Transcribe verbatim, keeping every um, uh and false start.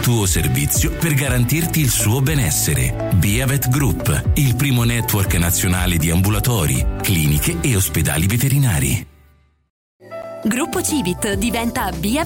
tuo servizio per garantirti il suo benessere. Biavet Group, il primo network nazionale di ambulatori, cliniche e ospedali veterinari. Gruppo Civit diventa Biavet